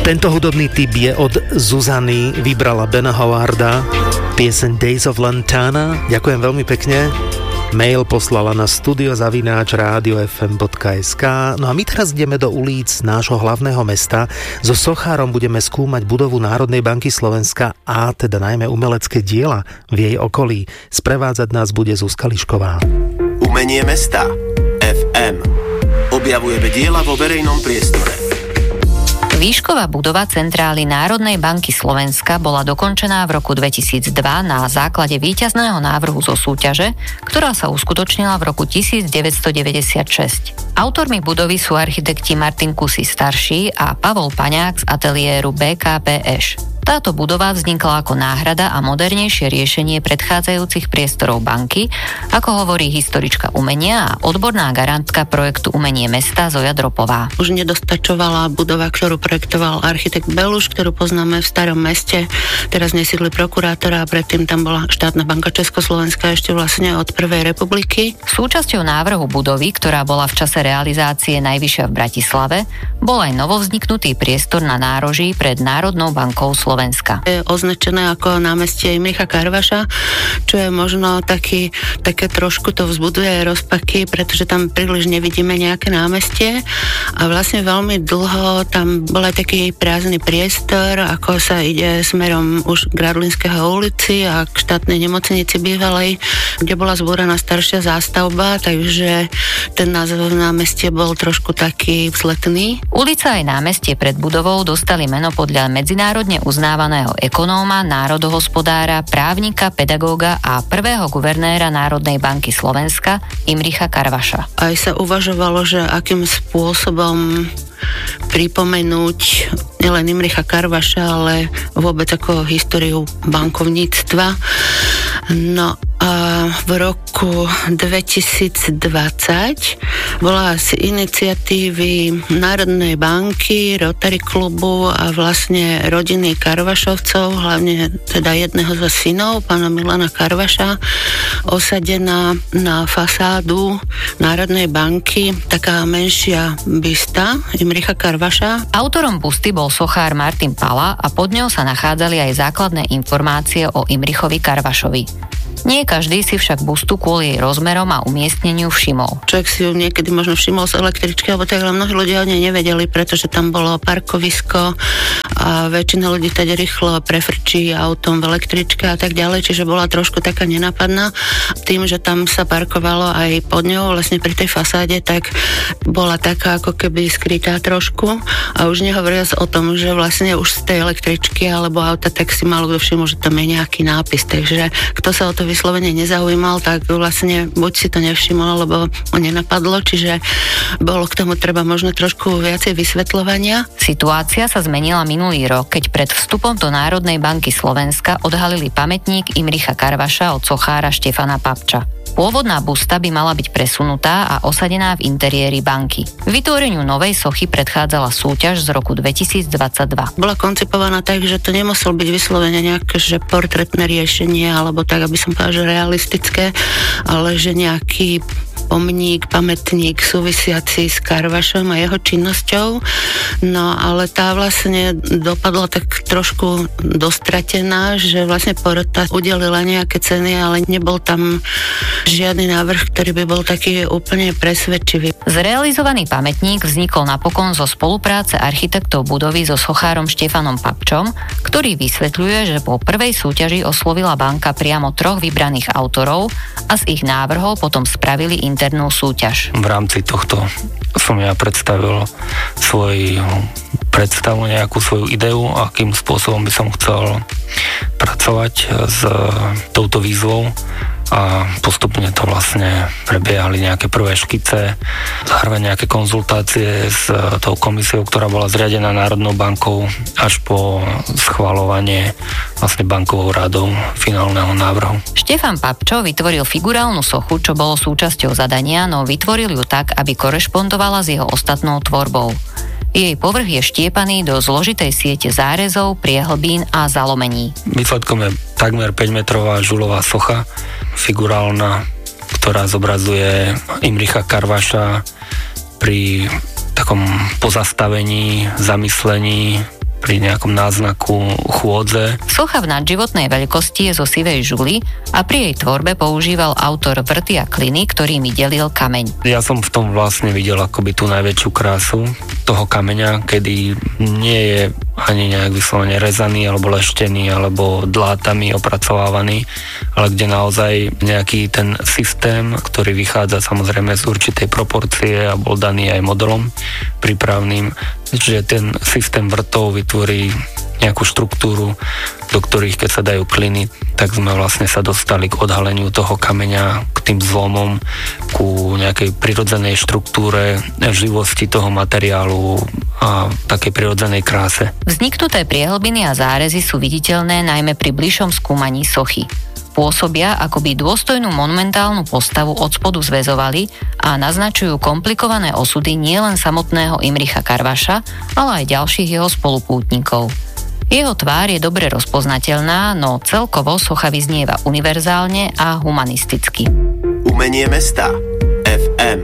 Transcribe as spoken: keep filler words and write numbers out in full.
Tento hudobný tip je od Zuzany, vybrala Bena Howarda, pieseň Days of Lantana. Ďakujem veľmi pekne. Mail poslala na studio zavináč rádio ef em bodka es ká. No a my teraz ideme do ulic nášho hlavného mesta. So sochárom budeme skúmať budovu Národnej banky Slovenska a teda najmä umelecké diela v jej okolí. Sprevádzať nás bude Zuzka Lišková. Umenie mesta ef em. Objavujeme diela vo verejnom priestore. Výšková budova Centrály Národnej banky Slovenska bola dokončená v roku dvetisícdva na základe víťazného návrhu zo súťaže, ktorá sa uskutočnila v roku devätnásťstodeväťdesiatšesť. Autormi budovy sú architekti Martin Kusy starší a Pavol Paňák z ateliéru bé ká pé eš. Táto budova vznikla ako náhrada a modernejšie riešenie predchádzajúcich priestorov banky, ako hovorí historička umenia a odborná garantka projektu Umenie mesta Zoja Dropová. Už nedostačovala budova, ktorú projektoval architekt Beluš, ktorú poznáme v Starom meste. Teraz nesídli prokurátora a predtým tam bola štátna banka Československá ešte vlastne od Prvej republiky. Súčasťou návrhu budovy, ktorá bola v čase realizácie najvyššia v Bratislave, bol aj novovzniknutý priestor na nároží pred Národnou bankou Slovenska. Je označené ako námestie Imricha Karvaša, čo je možno taký, také trošku to vzbuduje rozpaky, pretože tam príliš nevidíme nejaké námestie a vlastne veľmi dlho tam bol aj taký prázdny priestor, ako sa ide smerom už k Radlinského ulici a k štátnej nemocnici bývalej, kde bola zbúraná staršia zástavba, takže ten názov námestie bol trošku taký vzletný. Ulica aj námestie pred budovou dostali meno podľa medzinárodne uznávaného ekonóma, národohospodára, právnika, pedagóga a prvého guvernéra Národnej banky Slovenska Imricha Karvaša. Aj sa uvažovalo, že akým spôsobom pripomenúť nielen Imricha Karvaša, ale vôbec ako históriu bankovníctva. No a v roku dvetisícdvadsať bola z iniciatívy Národnej banky, Rotary klubu a vlastne rodiny Karvašovcov, hlavne teda jedného zo synov, pána Milana Karvaša, osadená na fasádu Národnej banky taká menšia bysta Imricha Karvaša. Autorom busty bol sochár Martin Pala a pod ňou sa nachádzali aj základné informácie o Imrichovi Karvašovi. Nie každý si však bustu kvôli jej rozmerom a umiestneniu všimol. Človek si ju niekedy možno všimol z električky, alebo tak, ale mnohí ľudia o nej nevedeli, pretože tam bolo parkovisko a väčšina ľudí tady rýchlo prefrčí autom v električke a tak ďalej, čiže bola trošku taká nenápadná. Tým, že tam sa parkovalo aj pod ňou, vlastne pri tej fasáde, tak bola taká ako keby skrytá trošku a už nehovoriac o tom, že vlastne už z tej električky alebo auta, tak si malo kto všimol, že tam je nejaký nápis, takže kto sa o to vyslovene nezaujímal, tak vlastne buď si to nevšimol, lebo ho nenapadlo, čiže bolo k tomu treba možno trošku viacej vysvetľovania. Situácia sa zmenila minulý rok, keď pred vstupom do Národnej banky Slovenska odhalili pamätník Imricha Karvaša od sochára Štefana Papča. Pôvodná busta by mala byť presunutá a osadená v interiéri banky. Vytvoreniu novej sochy predchádzala súťaž z roku dvetisícdvadsaťdva. Bola koncipovaná tak, že to nemusel byť vyslovene nejaké že portrétne riešenie, alebo tak, aby som povedala, že realistické, ale že nejaký pomník, pamätník súvisiaci s Karvašom a jeho činnosťou. No ale tá vlastne dopadla tak trošku dostratená, že vlastne porota udelila nejaké ceny, ale nebol tam žiadny návrh, ktorý by bol taký úplne presvedčivý. Zrealizovaný pamätník vznikol napokon zo spolupráce architektov budovy so sochárom Štefanom Papčom, ktorý vysvetľuje, že po prvej súťaži oslovila banka priamo troch vybraných autorov a z ich návrhov potom spravili internú súťaž. V rámci tohto som ja predstavil svoju predstavu, nejakú svoju ideu, akým spôsobom by som chcel pracovať s touto výzvou a postupne to vlastne prebiehali nejaké prvé škice, zároveň nejaké konzultácie s tou komisiou, ktorá bola zriadená Národnou bankou až po schvaľovanie vlastne bankovou radou finálneho návrhu. Štefan Papčo vytvoril figurálnu sochu, čo bolo súčasťou zadania, no vytvoril ju tak, aby korešpondovala s jeho ostatnou tvorbou. Jej povrch je štiepaný do zložitej siete zárezov, priehlbín a zalomení. Výsledkom je takmer päťmetrová žulová socha, figurálna, ktorá zobrazuje Imricha Karvaša pri takom pozastavení, zamyslení, pri nejakom náznaku chôdze. Socha v nadživotnej veľkosti je zo sivej žuly a pri jej tvorbe používal autor vrty a kliny, ktorými delil kameň. Ja som v tom vlastne videl akoby tú najväčšiu krásu toho kameňa, kedy nie je ani nejak vyslovene rezaný alebo leštený alebo dlátami opracovávaný, ale kde naozaj nejaký ten systém, ktorý vychádza samozrejme z určitej proporcie a bol daný aj modelom prípravným, že ten systém vrtov vytvorí nejakú štruktúru, do ktorých keď sa dajú kliny, tak sme vlastne sa dostali k odhaleniu toho kameňa, k tým zlomom, ku nejakej prirodzenej štruktúre, živosti toho materiálu a takej prirodzenej kráse. Vzniknuté priehlbiny a zárezy sú viditeľné najmä pri bližšom skúmaní sochy. Pôsobia, ako by dôstojnú monumentálnu postavu od spodu zväzovali a naznačujú komplikované osudy nielen samotného Imricha Karvaša, ale aj ďalších jeho spolupútnikov. Jeho tvár je dobre rozpoznateľná, no celkovo socha vyznieva univerzálne a humanisticky. Umenie mesta.